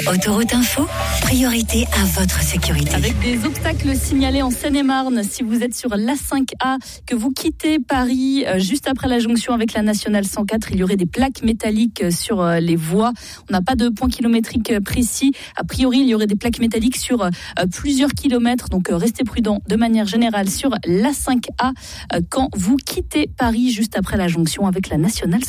Autoroute Info, priorité à votre sécurité. Avec des obstacles signalés en Seine-et-Marne, si vous êtes sur l'A5A, que vous quittez Paris juste après la jonction avec la nationale 104, il y aurait des plaques métalliques sur les voies. On n'a pas de point kilométrique précis. A priori, il y aurait des plaques métalliques sur plusieurs kilomètres. Donc, restez prudents de manière générale sur l'A5A quand vous quittez Paris juste après la jonction avec la nationale 104.